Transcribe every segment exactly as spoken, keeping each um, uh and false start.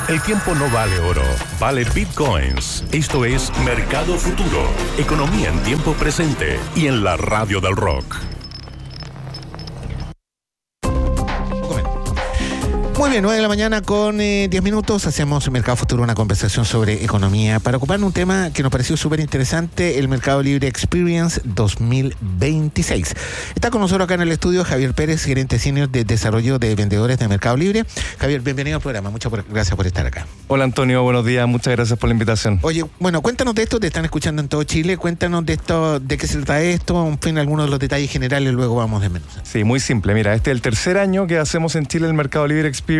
El tiempo no vale oro, vale bitcoins. Esto es Mercado Futuro, economía en tiempo presente y en la radio del rock. Muy bien, nueve de la mañana con eh, diez minutos, hacemos Mercado Futuro, una conversación sobre economía para ocupar un tema que nos pareció súper interesante, el Mercado Libre Experience dos mil veintiséis. Está con nosotros acá en el estudio Javier Pérez, gerente senior de desarrollo de vendedores de Mercado Libre. Javier, bienvenido al programa, muchas por, gracias por estar acá. Hola Antonio, buenos días, muchas gracias por la invitación. Oye, bueno, cuéntanos de esto, te están escuchando en todo Chile, cuéntanos de esto, de qué se trata esto, en fin, algunos de los detalles generales, luego vamos desmenuzando. Sí, muy simple, mira, este es el tercer año que hacemos en Chile el Mercado Libre Experience.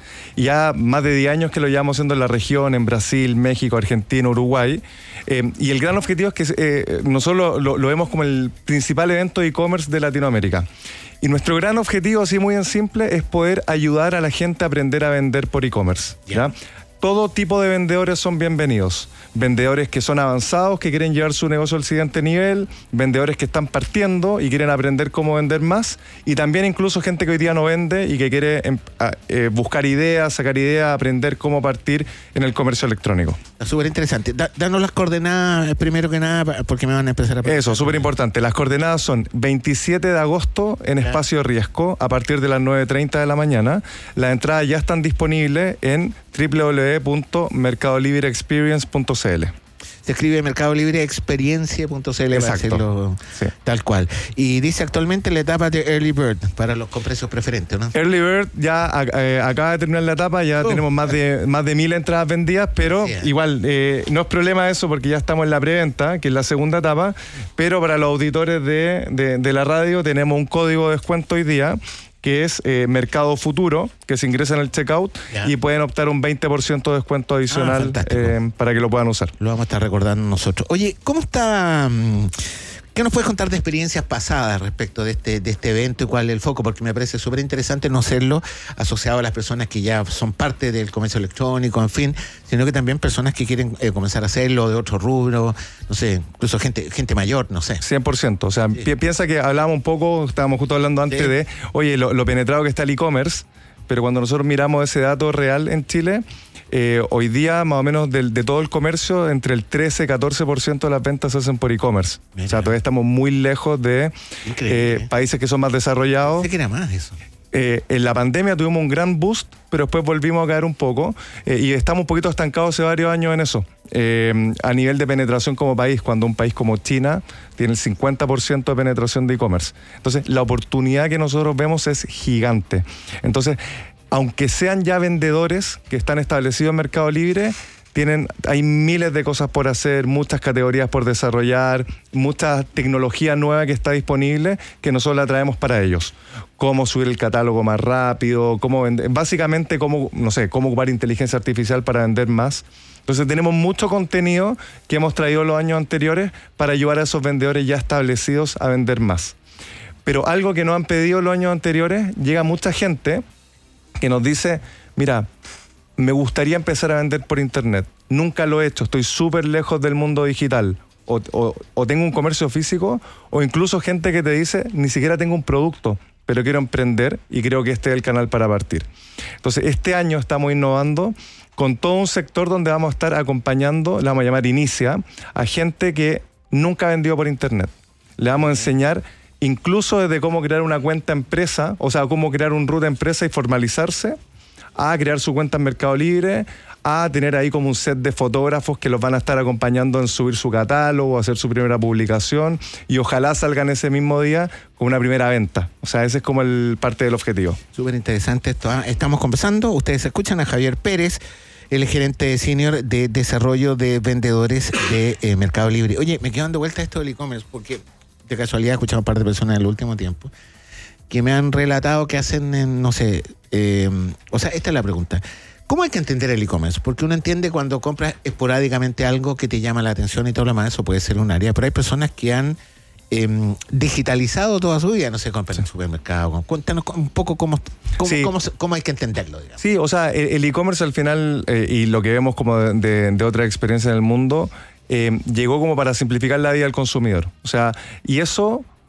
Y ya más de diez años que lo llevamos haciendo en la región, en Brasil, México, Argentina, Uruguay. Eh, y el gran objetivo es que eh, nosotros lo, lo vemos como el principal evento de e-commerce de Latinoamérica. Y nuestro gran objetivo, así muy en simple, es poder ayudar a la gente a aprender a vender por e-commerce. ¿Ya? Todo tipo de vendedores son bienvenidos. Vendedores que son avanzados, que quieren llevar su negocio al siguiente nivel, vendedores que están partiendo y quieren aprender cómo vender más, y también incluso gente que hoy día no vende y que quiere eh, buscar ideas, sacar ideas, aprender cómo partir en el comercio electrónico. Súper interesante. Da, danos las coordenadas primero que nada, porque me van a empezar a... Eso, súper importante. Las coordenadas son veintisiete de agosto en ¿Ya? Espacio Riesco, a partir de las nueve treinta de la mañana. Las entradas ya están disponibles en doble u doble u doble u punto mercado libre experience punto c l. Se escribe Mercado Libre Experiencia punto c l para hacerlo sí. tal cual. Y dice actualmente la etapa de Early Bird para los con precios preferentes, ¿no? Early Bird ya eh, acaba de terminar la etapa, ya uh. tenemos más de más de mil entradas vendidas, pero yeah. igual eh, no es problema eso porque ya estamos en la preventa, que es la segunda etapa, pero para los auditores de, de, de la radio tenemos un código de descuento hoy día, que es eh, Mercado Futuro, que se ingresa en el checkout yeah. y pueden optar un veinte por ciento de descuento adicional ah, eh, para que lo puedan usar. Lo vamos a estar recordando nosotros. Oye, ¿cómo está...? ¿Qué nos puedes contar de experiencias pasadas respecto de este, de este evento y cuál es el foco? Porque me parece súper interesante no serlo asociado a las personas que ya son parte del comercio electrónico, en fin, sino que también personas que quieren eh, comenzar a hacerlo de otro rubro, no sé, incluso gente gente mayor, no sé. cien por ciento, o sea, sí. pi- piensa que hablábamos un poco, estábamos justo hablando antes sí. de, oye, lo, lo penetrado que está el e-commerce, pero cuando nosotros miramos ese dato real en Chile, eh, hoy día más o menos de, de todo el comercio, entre el trece y catorce por ciento de las ventas se hacen por e-commerce. Mira. O sea, todavía estamos muy lejos de eh, países que son más desarrollados. Pensé que era más eso. Eh, en la pandemia tuvimos un gran boost, pero después volvimos a caer un poco eh, y estamos un poquito estancados hace varios años en eso. Eh, a nivel de penetración como país, cuando un país como China tiene el cincuenta por ciento de penetración de e-commerce. Entonces, la oportunidad que nosotros vemos es gigante. Entonces, aunque sean ya vendedores que están establecidos en Mercado Libre, tienen, hay miles de cosas por hacer, muchas categorías por desarrollar, mucha tecnología nueva que está disponible que nosotros la traemos para ellos. Cómo subir el catálogo más rápido, cómo vender, básicamente cómo, no sé, cómo ocupar inteligencia artificial para vender más. Entonces tenemos mucho contenido que hemos traído los años anteriores para ayudar a esos vendedores ya establecidos a vender más. Pero algo que nos han pedido los años anteriores, llega mucha gente que nos dice, mira, me gustaría empezar a vender por internet. Nunca lo he hecho, estoy súper lejos del mundo digital. O, o, o tengo un comercio físico, o incluso gente que te dice, ni siquiera tengo un producto, pero quiero emprender y creo que este es el canal para partir. Entonces, este año estamos innovando con todo un sector donde vamos a estar acompañando, le vamos a llamar Inicia, a gente que nunca ha vendido por internet. Le vamos a enseñar incluso desde cómo crear una cuenta empresa, o sea, cómo crear un root empresa y formalizarse, a crear su cuenta en Mercado Libre, a tener ahí como un set de fotógrafos que los van a estar acompañando en subir su catálogo, hacer su primera publicación y ojalá salgan ese mismo día con una primera venta. O sea, ese es como el parte del objetivo. Súper interesante esto. ¿eh? Estamos conversando, ustedes escuchan a Javier Pérez, el gerente senior de desarrollo de vendedores de eh, Mercado Libre. Oye, me quedo dando vuelta a esto del e-commerce porque de casualidad he escuchado a un par de personas en el último tiempo que me han relatado que hacen, en, no sé, eh, o sea, esta es la pregunta. ¿Cómo hay que entender el e-commerce? Porque uno entiende cuando compras esporádicamente algo que te llama la atención y todo lo demás, eso puede ser un área, pero hay personas que han eh, digitalizado toda su vida, no sé, compran en el supermercado. Cuéntanos un poco cómo, cómo, sí. cómo, cómo hay que entenderlo, digamos. Sí, o sea, el, el e-commerce al final, eh, y lo que vemos como de, de, de otra experiencia en el mundo, eh, llegó como para simplificar la vida del consumidor. O sea, y eso...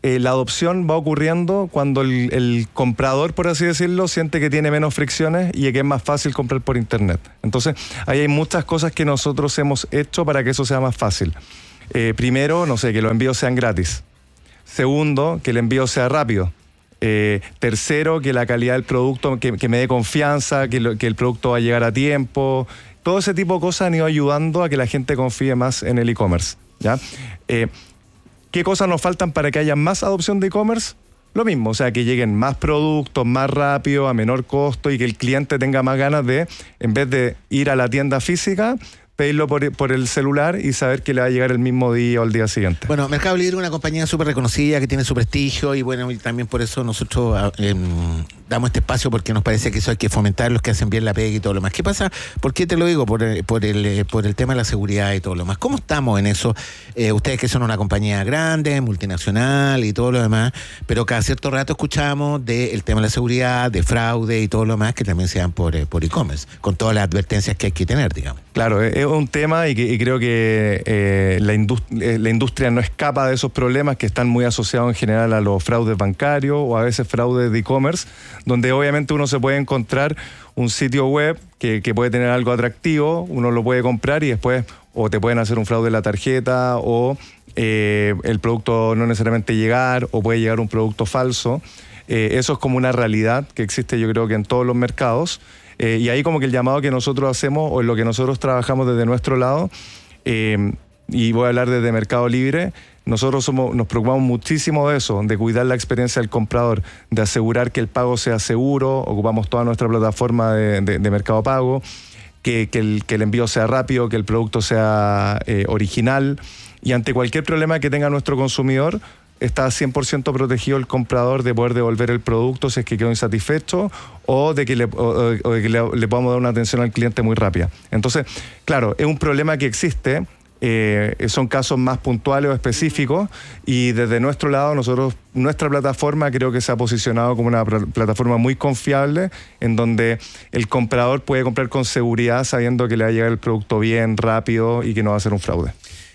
eh, la adopción va ocurriendo cuando el, el comprador, por así decirlo, siente que tiene menos fricciones y que es más fácil comprar por internet. Entonces, ahí hay muchas cosas que nosotros hemos hecho para que eso sea más fácil. Eh, primero, no sé, que los envíos sean gratis. Segundo, que el envío sea rápido. Eh, tercero, que la calidad del producto, que, que me dé confianza, que, lo, que el producto va a llegar a tiempo. Todo ese tipo de cosas han ido ayudando a que la gente confíe más en el e-commerce, ¿ya? Eh, ¿Qué cosas nos faltan para que haya más adopción de e-commerce? Lo mismo, o sea, que lleguen más productos, más rápido, a menor costo y que el cliente tenga más ganas de, en vez de ir a la tienda física, pedirlo por, por el celular y saber que le va a llegar el mismo día o el día siguiente. Bueno, Mercado Libre es una compañía súper reconocida que tiene su prestigio y bueno, y también por eso nosotros eh, damos este espacio porque nos parece que eso hay que fomentar los que hacen bien la pega y todo lo más. ¿Qué pasa? ¿Por qué te lo digo? Por el, por el, por el tema de la seguridad y todo lo más. ¿Cómo estamos en eso? Eh, ustedes que son una compañía grande, multinacional y todo lo demás, pero cada cierto rato escuchamos del tema de la seguridad, de fraude y todo lo más que también se dan por, eh, por e-commerce, con todas las advertencias que hay que tener, digamos. Claro, es un tema y, que, y creo que eh, la, industria, la industria no escapa de esos problemas que están muy asociados en general a los fraudes bancarios o a veces fraudes de e-commerce, donde obviamente uno se puede encontrar un sitio web que, que puede tener algo atractivo, uno lo puede comprar y después o te pueden hacer un fraude en la tarjeta o eh, el producto no necesariamente llegar o puede llegar un producto falso. Eh, eso es como una realidad que existe yo creo que en todos los mercados. Eh, y ahí como que el llamado que nosotros hacemos o en lo que nosotros trabajamos desde nuestro lado, eh, y voy a hablar desde Mercado Libre, nosotros somos, nos preocupamos muchísimo de eso, de cuidar la experiencia del comprador, de asegurar que el pago sea seguro, ocupamos toda nuestra plataforma de, de, de Mercado Pago, que, que, el, que el envío sea rápido, que el producto sea eh, original y ante cualquier problema que tenga nuestro consumidor, está cien por ciento protegido el comprador de poder devolver el producto si es que quedó insatisfecho o de que, le, o, o de que le, le podamos dar una atención al cliente muy rápida. Entonces, claro, es un problema que existe, eh, son casos más puntuales o específicos y desde nuestro lado, nosotros, nuestra plataforma creo que se ha posicionado como una plataforma muy confiable en donde el comprador puede comprar con seguridad sabiendo que le va a llegar el producto bien, rápido y que no va a ser un fraude.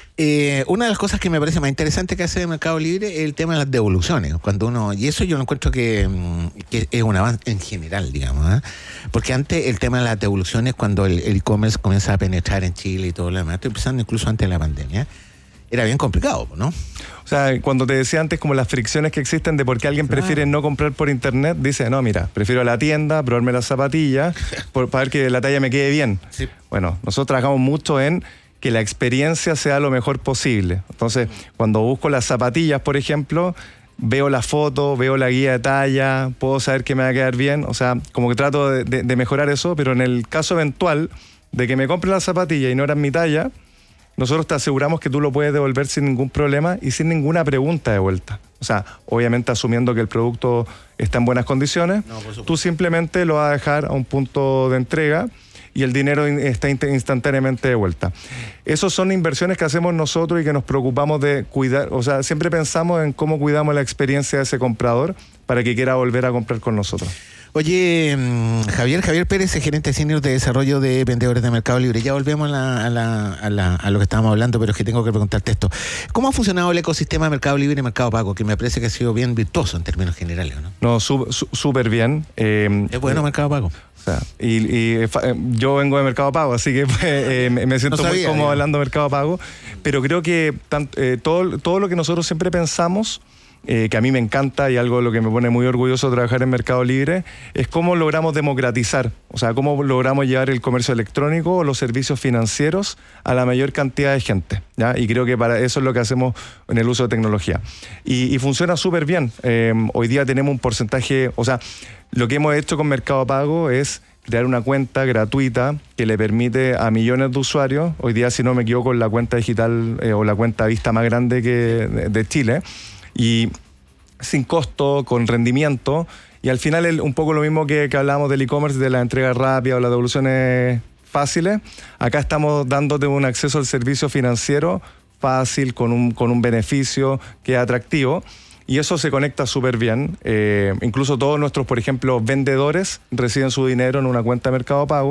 Eh, una de las cosas que me parece más interesante que hace Mercado Libre es el tema de las devoluciones. Cuando uno, y eso yo lo encuentro que, que es un avance en general, digamos, ¿eh? Porque antes el tema de las devoluciones, cuando el e-commerce comienza a penetrar en Chile y todo lo demás, estoy pensando incluso antes de la pandemia, era bien complicado, ¿no? O sea, cuando te decía antes como las fricciones que existen de por qué alguien claro. prefiere no comprar por internet, dice, no, mira, prefiero a la tienda, probarme las zapatillas, por, para ver que la talla me quede bien. Sí. Bueno, nosotros trabajamos mucho en que la experiencia sea lo mejor posible. Entonces, cuando busco las zapatillas, por ejemplo, veo la foto, veo la guía de talla, puedo saber que me va a quedar bien. O sea, como que trato de, de, de mejorar eso, pero en el caso eventual de que me compre la zapatilla y no era mi talla, nosotros te aseguramos que tú lo puedes devolver sin ningún problema y sin ninguna pregunta de vuelta. O sea, obviamente asumiendo que el producto está en buenas condiciones, no, tú simplemente lo vas a dejar a un punto de entrega y el dinero está instantáneamente de vuelta. Esas son inversiones que hacemos nosotros y que nos preocupamos de cuidar, o sea, siempre pensamos en cómo cuidamos la experiencia de ese comprador para que quiera volver a comprar con nosotros. Oye, Javier, Javier Pérez, gerente senior de desarrollo de vendedores de Mercado Libre. Ya volvemos a, la, a, la, a, la, a lo que estábamos hablando, pero es que tengo que preguntarte esto. ¿Cómo ha funcionado el ecosistema de Mercado Libre y Mercado Pago? Que me parece que ha sido bien virtuoso en términos generales, ¿no? No, súper bien. Eh, ¿Es bueno eh, Mercado Pago? O sea, y, y eh, yo vengo de Mercado Pago, así que eh, me siento no sabía, muy cómodo hablando de Mercado Pago, pero creo que tanto, eh, todo, todo lo que nosotros siempre pensamos, Eh, que a mí me encanta y algo de lo que me pone muy orgulloso de trabajar en Mercado Libre, es cómo logramos democratizar, o sea, cómo logramos llevar el comercio electrónico o los servicios financieros a la mayor cantidad de gente, ¿ya? Y creo que para eso es lo que hacemos en el uso de tecnología. Y, y funciona súper bien. Eh, hoy día tenemos un porcentaje, o sea, lo que hemos hecho con Mercado Pago es crear una cuenta gratuita que le permite a millones de usuarios, hoy día si no me equivoco la cuenta digital eh, o la cuenta vista más grande que de, de Chile, y sin costo, con rendimiento, y al final el, un poco lo mismo que, que hablábamos del e-commerce, de la entrega rápida o las devoluciones fáciles, acá estamos dándote un acceso al servicio financiero fácil, con un, con un beneficio que es atractivo, y eso se conecta súper bien. Eh, incluso todos nuestros, por ejemplo, vendedores reciben su dinero en una cuenta de Mercado Pago,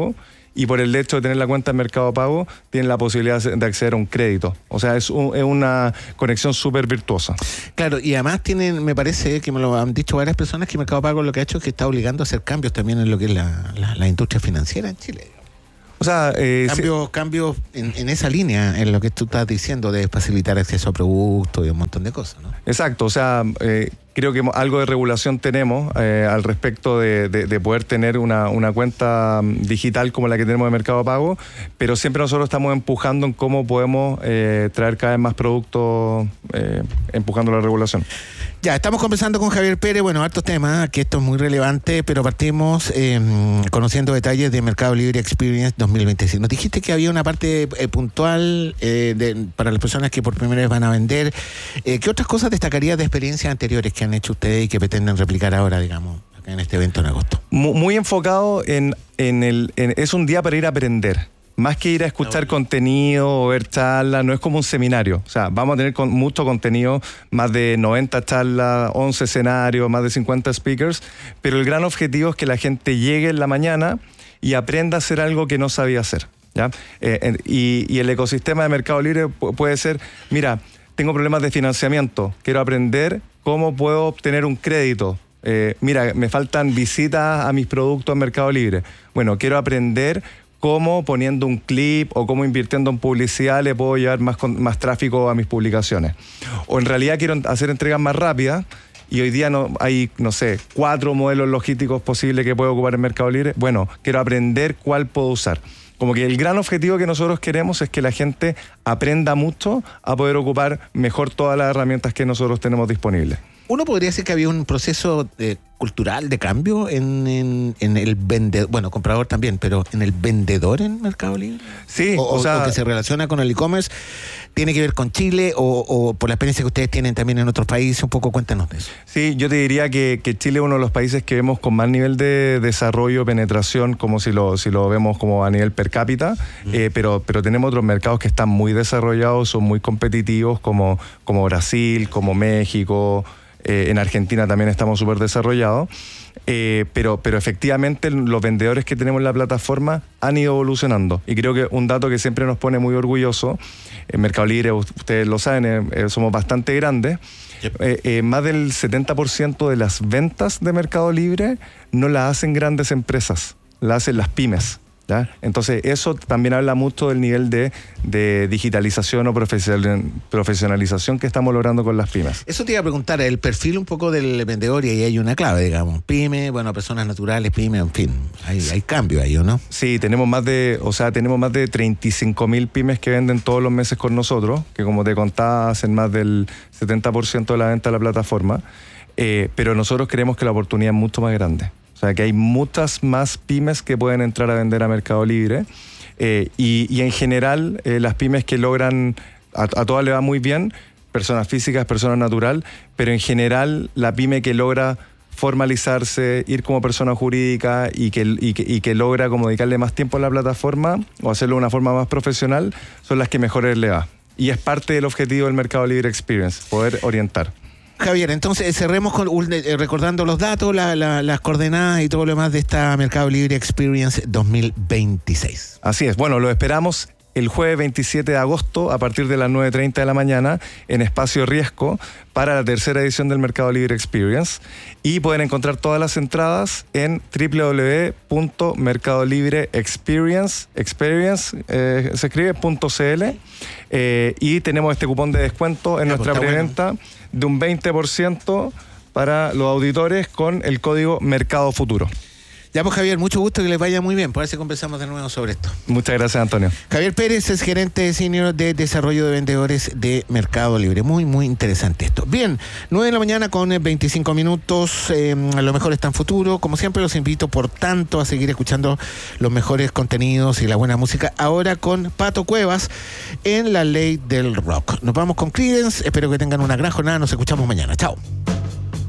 y por el hecho de tener la cuenta en Mercado Pago, tienen la posibilidad de acceder a un crédito. O sea, es, un, es una conexión súper virtuosa. Claro, y además tienen, me parece que me lo han dicho varias personas, que Mercado Pago lo que ha hecho es que está obligando a hacer cambios también en lo que es la, la, la industria financiera en Chile. O sea, eh, cambios, sí. cambios en, en esa línea, en lo que tú estás diciendo de facilitar acceso a productos y un montón de cosas, ¿no? Exacto, o sea, eh, creo que algo de regulación tenemos eh, al respecto de, de, de poder tener una, una cuenta digital como la que tenemos de Mercado Pago, pero siempre nosotros estamos empujando en cómo podemos eh, traer cada vez más productos, eh, empujando la regulación. Ya, estamos conversando con Javier Pérez, bueno, hartos temas, que esto es muy relevante, pero partimos eh, conociendo detalles de Mercado Libre Experience dos mil veintiséis. Nos dijiste que había una parte eh, puntual eh, de, para las personas que por primera vez van a vender. Eh, ¿Qué otras cosas destacarías de experiencias anteriores que han hecho ustedes y que pretenden replicar ahora, digamos, acá en este evento en agosto? Muy, muy enfocado en, en el... En, es un día para ir a aprender. Más que ir a escuchar contenido o ver charlas, no es como un seminario. O sea, vamos a tener con, mucho contenido, más de noventa charlas, once escenarios, más de cincuenta speakers, pero el gran objetivo es que la gente llegue en la mañana y aprenda a hacer algo que no sabía hacer, ¿ya? Eh, y, y el ecosistema de Mercado Libre puede ser, mira, tengo problemas de financiamiento, quiero aprender cómo puedo obtener un crédito. Eh, mira, me faltan visitas a mis productos en Mercado Libre. Bueno, quiero aprender cómo poniendo un clip o cómo invirtiendo en publicidad le puedo llevar más, más tráfico a mis publicaciones. O en realidad quiero hacer entregas más rápidas y hoy día no, hay, no sé, cuatro modelos logísticos posibles que puedo ocupar en Mercado Libre. Bueno, quiero aprender cuál puedo usar. Como que el gran objetivo que nosotros queremos es que la gente aprenda mucho a poder ocupar mejor todas las herramientas que nosotros tenemos disponibles. Uno podría decir que había un proceso de, cultural de cambio en, en, en el vendedor, bueno, comprador también, pero en el vendedor en Mercado Libre. Sí, o, o sea, o que se relaciona con el e-commerce, tiene que ver con Chile o, o por la experiencia que ustedes tienen también en otros países, un poco cuéntanos de eso. Sí, yo te diría que, que Chile es uno de los países que vemos con más nivel de desarrollo, penetración, como si lo, si lo vemos como a nivel per cápita, mm. eh, pero, pero tenemos otros mercados que están muy desarrollados, son muy competitivos, como, como Brasil, como México. Eh, en Argentina también estamos súper desarrollados, eh, pero, pero efectivamente los vendedores que tenemos en la plataforma han ido evolucionando. Y creo que un dato que siempre nos pone muy orgulloso, en Mercado Libre, ustedes lo saben, eh, somos bastante grandes, yep. eh, eh, más del setenta por ciento de las ventas de Mercado Libre no las hacen grandes empresas, las hacen las pymes. ¿Ya? Entonces eso también habla mucho del nivel de, de digitalización o profesionalización que estamos logrando con las pymes. Eso te iba a preguntar, el perfil un poco del vendedor, y ahí hay una clave, digamos, pyme, bueno, personas naturales, pyme, en fin, hay, hay cambio ahí, ¿o no? Sí, tenemos más de, o sea, tenemos más de treinta y cinco mil pymes que venden todos los meses con nosotros, que como te contaba, hacen más del setenta por ciento de la venta de la plataforma, eh, pero nosotros creemos que la oportunidad es mucho más grande. O sea, que hay muchas más pymes que pueden entrar a vender a Mercado Libre eh, y, y en general eh, las pymes que logran, a, a todas le va muy bien, personas físicas, personas natural, pero en general la pyme que logra formalizarse, ir como persona jurídica y que, y que, y que logra como dedicarle más tiempo a la plataforma o hacerlo de una forma más profesional, son las que mejor le va. Y es parte del objetivo del Mercado Libre Experience, poder orientar. Javier, entonces cerremos con, eh, recordando los datos, la, la, las coordenadas y todo lo demás de esta Mercado Libre Experience dos mil veintiséis. Así es, bueno, lo esperamos el jueves veintisiete de agosto a partir de las nueve treinta de la mañana en Espacio Riesco para la tercera edición del Mercado Libre Experience y pueden encontrar todas las entradas en doble u doble u doble u punto mercado libre experience experience eh, se escribe punto c l eh, y tenemos este cupón de descuento en ya, nuestra pues preventa bueno. de un veinte por ciento para los auditores con el código Mercado Futuro. Ya pues Javier, mucho gusto, que les vaya muy bien. Por eso conversamos de nuevo sobre esto. Muchas gracias, Antonio. Javier Pérez es gerente senior de desarrollo de vendedores de Mercado Libre. Muy, muy interesante esto. Bien, nueve de la mañana con veinticinco minutos. Eh, a lo mejor está en futuro. Como siempre, los invito, por tanto, a seguir escuchando los mejores contenidos y la buena música. Ahora con Pato Cuevas en La Ley del Rock. Nos vamos con Creedence. Espero que tengan una gran jornada. Nos escuchamos mañana. Chao.